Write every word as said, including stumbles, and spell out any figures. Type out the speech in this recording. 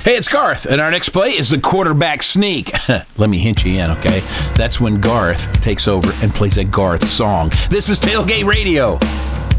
Hey, it's Garth, and our next play is the quarterback sneak. Let me hint you in, okay? That's when Garth takes over and plays a Garth song. This is Tailgate Radio.